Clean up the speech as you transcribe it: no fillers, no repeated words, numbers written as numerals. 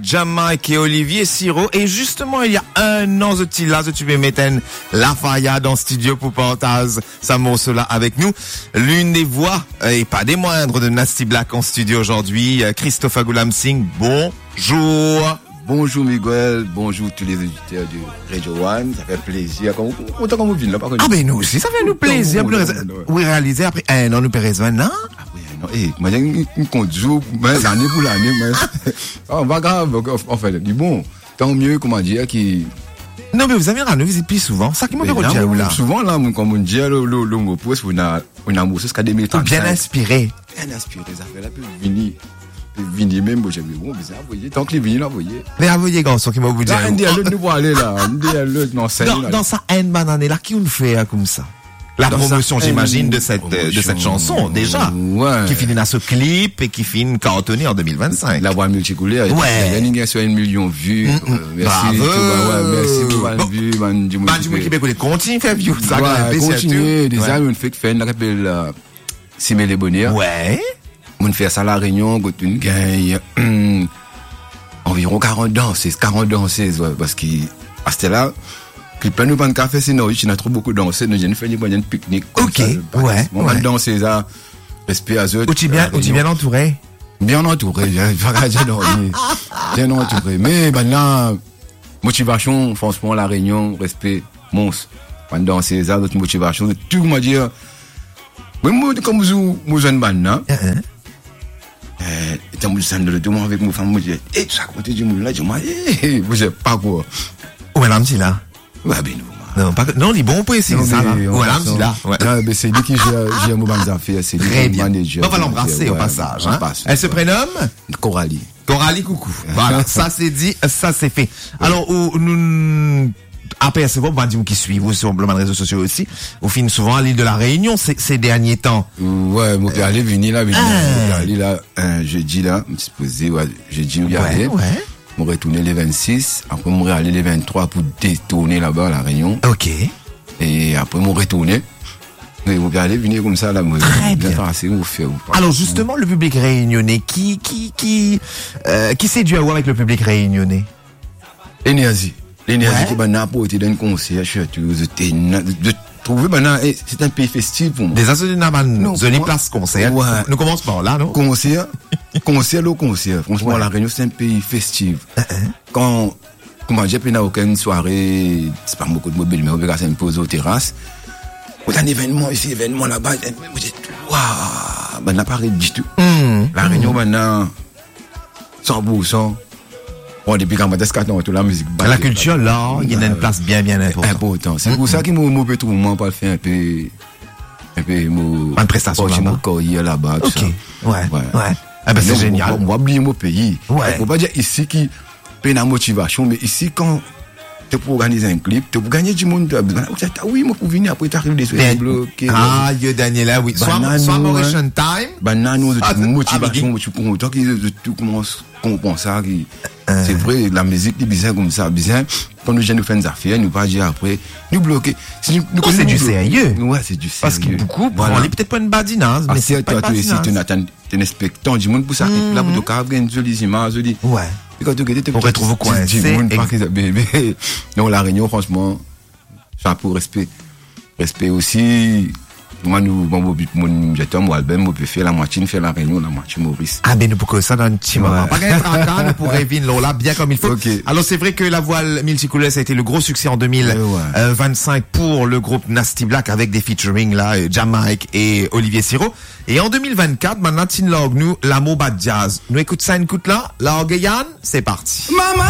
Jamaïque et Olivier Siro. Et justement, il y a un an, tu peux mettre la Faya dans le studio pour partager ça morceau là avec nous. L'une des voix, et pas des moindres, de Nasty Black en studio aujourd'hui, Christopher Goulam Singh. Bonjour. Bonjour Miguel, bonjour tous les auditeurs de Radio One, ça fait plaisir. Autant qu'on vous vient là, par contre. Ah ben nous aussi, ça fait nous plaisir. Oui, réaliser après un an, nous pérez non? Ah oui, non, moi j'ai une conduite, l'année pour l'année, mais, oh, pas grave, en fait, dis bon, tant mieux, comment dire, qui... Non, mais vous avez un visite plus souvent, ça qui m'a fait redire là. Souvent, là, comme on dit, le mot poste, on a jusqu'à 2035. Bien inspiré. Bien inspiré, ça fait la plus venir. Vini même, j'ai dit, bon, bizarre, vous voyez, tant que les vignes là, vous voyez. Mais vous voyez, garçon, qui m'a vous dit. Là, on dit, nous pour aller là, on dit, non, c'est là. Dans sa haine banane, là, qui on fait, comme ça? La promotion, j'imagine, de cette chanson, déjà. Ouais. Qui finit dans ce clip et qui finit cartonné en 2025. La voix multicoulée. Ouais. Il y a sur 1 million de vues. Merci. Merci pour la vue, du Québec, continue à faire view, ça, continue. Des amis, on fait fan, on appelle, Simé les Bonnières. Ouais. On fait ça à la Réunion, quand on gagne, environ 40 danseuses, ouais, parce qu'à ce là, puis plein de bandes de café, sinon, il y a trop beaucoup de danseuses, nous avons fait une pique-nique. Ok, ouais. On va danser ça, respect à eux. Où tu bien entouré? Bien entouré, bien entouré. Mais, maintenant, motivation, franchement, la Réunion, respect, monstre. On va danser ça, d'autres motivations, tout, comment dire, mais moi, comme vous jeune maintenant, et tant que je suis dans avec mon femme, je dis, et ça, quand tu dis, là, je dis, vous savez pas quoi. Où est l'âme, là? Ouais, ben, non, pas que, non, il bon précis, ça, là. Où est l'âme, là? Ouais. C'est lui qui gère mon affaires, c'est lui qui manager. On va l'embrasser au passage, hein. Elle se prénomme? Coralie. Coralie, coucou. Voilà, ça c'est dit, ça c'est fait. Alors, nous, après, c'est bon, on va dire qui suivent sur les réseaux sociaux aussi. On finit souvent à l'île de la Réunion ces derniers temps. Ouais, mon père allait venir là, jeudi là, me disposer, ouais, jeudi, on y allait. Ouais. On retourner les 26, après on aller les 23 pour détourner là-bas à la Réunion. Ok. Et après on retourner. Mais mon père allait venir comme ça là, moi. Très bien. Alors justement, le public réunionnais, qui séduit à voir avec le public réunionnais? L'énergie qui m'a apporté d'un concert, de trouver maintenant, c'est un pays festif pour moi. Des associations, joli place concert. Ouais. Nous commençons par là, non? Concert. Franchement, la Réunion, c'est un pays festif. Quand j'ai pris aucune soirée, c'est pas beaucoup de mobile, mais on va me poser aux terrasses. On a un événement ici, événement là-bas, vous dites, waouh, ben, n'a pas du tout. La Réunion, maintenant, 100%. Bon, depuis quand on a toute la musique. La culture, là, il y a une place bien importante. C'est pour ça qu'il m'a fait tout le monde pour faire un peu, une prestation là-bas. Là-bas, tout ça. Ouais. Ah ben, c'est génial. On va oublier mon pays. Ouais. Faut pas dire ici qui peine la motivation, mais ici, quand tu peux organiser un clip, tu peux gagner du monde. Oui, moi, pour venir après, tu arrives des soirées bloquées. Ah, Daniela, oui. Soit Mauritian Time. Banane, motivation, tu peux, tant que tout commence, comprendre ça, c'est vrai, la musique est bizarre comme ça, bizarre. Quand nous jeunes nous faisons des affaires, nous pas dire après, nous bloquer. C'est du sérieux. Ouais, c'est du sérieux. Parce que beaucoup, on est peut-être pas une badinage, mais c'est pas une badinage. Toi, ici, tu es expectant du monde pour ça, là, pour te carrer une jolie image, jolie. Ouais. On retrouve coincé. Non, la Réunion, franchement, chapeau, respect. Respect aussi. Moi, mon album, on peut faire la moitié, faire la Réunion, la moitié Maurice. Ah, ben, nous, pour que ça dans un petit moment. Pas gagner 30 ans, nous pourrions vivre là, bien comme il faut. Okay. Alors, c'est vrai que la voile multicouleur, ça a été le gros succès en 2025 pour le groupe Nasty Black avec des featuring, là, Jamaïque et Olivier Siro. Et en 2024, maintenant, Tin Log, nous, l'amour bad jazz. Nous écoute ça, écoute là. La Guyane, c'est parti. Maman!